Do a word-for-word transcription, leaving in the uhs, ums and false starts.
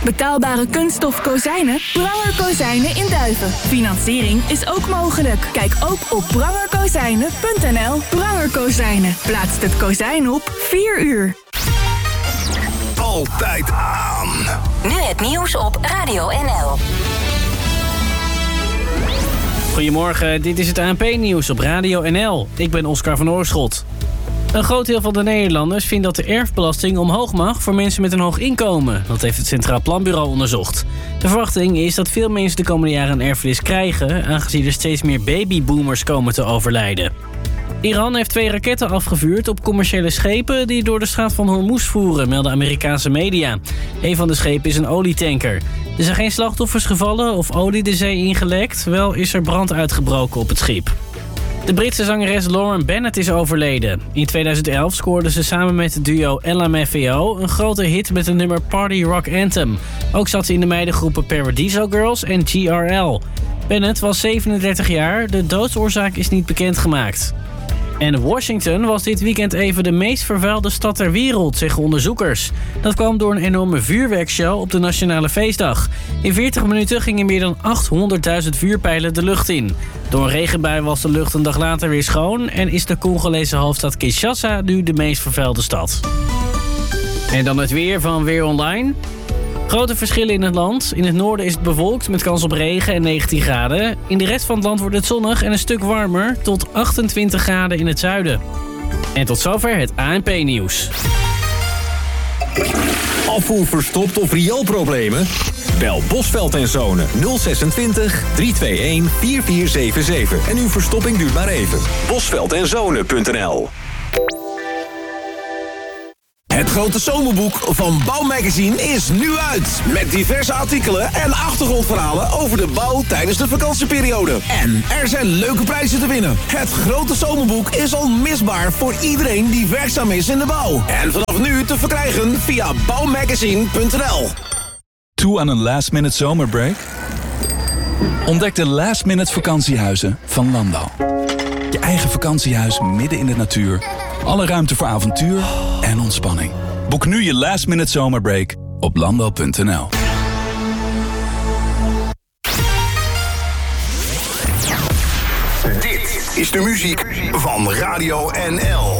Betaalbare kunststof kozijnen? Pranger Kozijnen in Duiven. Financiering is ook mogelijk. Kijk ook op pranger kozijnen punt n l. Pranger Kozijnen. Plaatst het kozijn op vier uur. Altijd aan. Nu het nieuws op Radio N L. Goedemorgen, dit is het A N P-nieuws op Radio N L. Ik ben Oscar van Oorschot. Een groot deel van de Nederlanders vindt dat de erfbelasting omhoog mag voor mensen met een hoog inkomen. Dat heeft het Centraal Planbureau onderzocht. De verwachting is dat veel mensen de komende jaren een erfenis krijgen, aangezien er steeds meer babyboomers komen te overlijden. Iran heeft twee raketten afgevuurd op commerciële schepen die door de straat van Hormuz voeren, melden Amerikaanse media. Een van de schepen is een olietanker. Er zijn geen slachtoffers gevallen of olie de zee ingelekt, wel is er brand uitgebroken op het schip. De Britse zangeres Lauren Bennett is overleden. In tweeduizend elf scoorde ze samen met het duo L M F A O een grote hit met het nummer Party Rock Anthem. Ook zat ze in de meidengroepen Paradiso Girls en G R L. Bennett was zevenendertig jaar, de doodsoorzaak is niet bekendgemaakt. En Washington was dit weekend even de meest vervuilde stad ter wereld, zeggen onderzoekers. Dat kwam door een enorme vuurwerkshow op de Nationale Feestdag. In veertig minuten gingen meer dan achthonderdduizend vuurpijlen de lucht in. Door een regenbui was de lucht een dag later weer schoon en is de Congolese hoofdstad Kinshasa nu de meest vervuilde stad. En dan het weer van Weer Online. Grote verschillen in het land. In het noorden is het bewolkt met kans op regen en negentien graden. In de rest van het land wordt het zonnig en een stuk warmer, tot achtentwintig graden in het zuiden. En tot zover het A N P-nieuws. Afvoer verstopt of rioolproblemen? Bel Bosveld en Zonen nul zesentwintig, driehonderdeenentwintig, vierentveertig zevenenzeventig en uw verstopping duurt maar even. bosveld en zonen punt n l. Het grote zomerboek van Bouwmagazine is nu uit. Met diverse artikelen en achtergrondverhalen over de bouw tijdens de vakantieperiode. En er zijn leuke prijzen te winnen. Het grote zomerboek is onmisbaar voor iedereen die werkzaam is in de bouw. En vanaf nu te verkrijgen via bouwmagazine punt n l. Toe aan een last-minute zomerbreak? Ontdek de last-minute vakantiehuizen van Landal. Je eigen vakantiehuis midden in de natuur. Alle ruimte voor avontuur en ontspanning. Boek nu je last-minute zomerbreak op landal punt n l. Dit is de muziek van Radio N L.